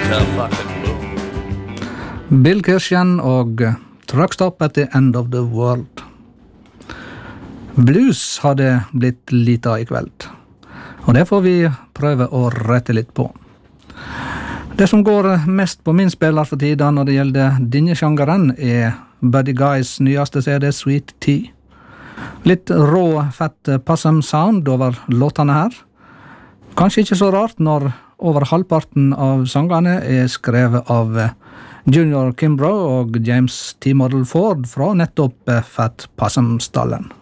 to fucking bloom. Bill Kirshen og Truck Stop at the End of the World. Blues har det blitt lite av i kveld, og det får vi prøve å rette litt på. Det som går mest på min spiller for tida når det gjelder denne sjangeren Buddy Guys nyeste CD Sweet Tea. Litt rå, fett Possum sound over låtene her. Kanskje ikke så rart når over halvparten av sangene skrevet av Junior Kimbrough og James T. Model Ford fra nettopp Fat Possum-stallen.